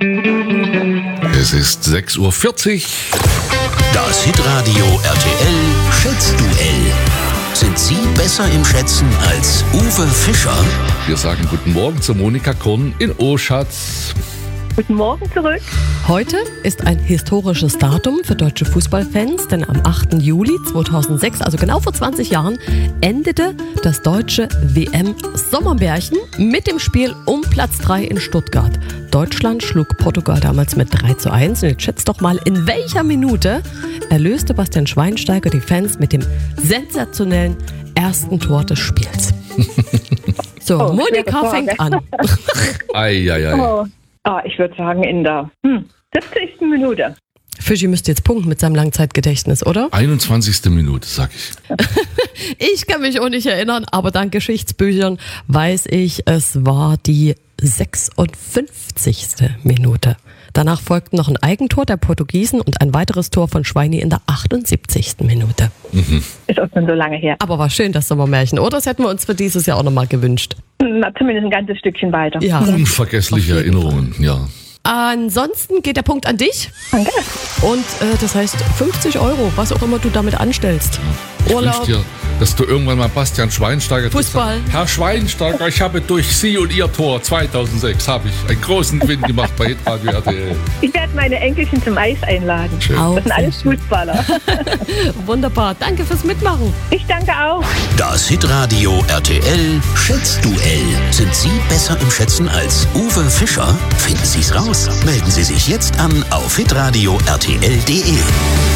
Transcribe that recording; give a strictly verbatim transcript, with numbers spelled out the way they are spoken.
Es ist sechs Uhr vierzig. Das Hitradio R T L Schätzduell. Sind Sie besser im Schätzen als Uwe Fischer? Wir sagen guten Morgen zu Monika Korn in Oschatz. Guten Morgen zurück. Heute ist ein historisches Datum für deutsche Fußballfans, denn am achten Juli zweitausendsechs, also genau vor zwanzig Jahren, endete das deutsche W M-Sommermärchen mit dem Spiel um Platz drei in Stuttgart. Deutschland schlug Portugal damals mit drei zu eins. Und jetzt schätzt doch mal, in welcher Minute erlöste Bastian Schweinsteiger die Fans mit dem sensationellen ersten Tor des Spiels. So, Oh, Monika schwere fängt an. Eieiei. Oh. Ah, ich würde sagen in der hm, siebzigsten Minute. Fischi müsste jetzt punkten mit seinem Langzeitgedächtnis, oder? einundzwanzigste Minute, sag ich. Ich kann mich auch nicht erinnern, aber dank Geschichtsbüchern weiß ich, es war die sechsundfünfzigste Minute. Danach folgten noch ein Eigentor der Portugiesen und ein weiteres Tor von Schweini in der achtundsiebzigsten Minute. Mhm. Ist auch schon so lange her. Aber war schön, das Sommermärchen, oder? Das hätten wir uns für dieses Jahr auch nochmal gewünscht. Na, zumindest ein ganzes Stückchen weiter. Ja. Unvergessliche Erinnerungen, ja. Ansonsten geht der Punkt an dich. Danke. Und äh, das heißt fünfzig Euro, was auch immer du damit anstellst. Ich Urlaub. wünsche dir, dass du irgendwann mal Bastian Schweinsteiger... Fußball. Herr Schweinsteiger, ich habe durch Sie und Ihr Tor zweitausendsechs habe ich einen großen Gewinn gemacht bei Hitradio R T L. Ich werde meine Enkelchen zum Eis einladen. Schön. Auch Das sind alles sehr schön. Fußballer. Wunderbar, danke fürs Mitmachen. Ich danke auch. Das Hitradio R T L Schätzduell. Sind Sie besser im Schätzen als Uwe Fischer? Finden Sie's raus. Melden Sie sich jetzt an auf hitradio R T L punkt de.